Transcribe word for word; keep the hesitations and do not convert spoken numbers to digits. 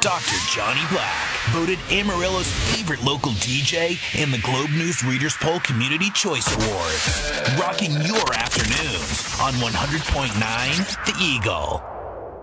Doctor Johnny Black, voted Amarillo's favorite local D J in the Globe News Readers Poll Community Choice Awards. Rocking your afternoons on one hundred point nine The Eagle.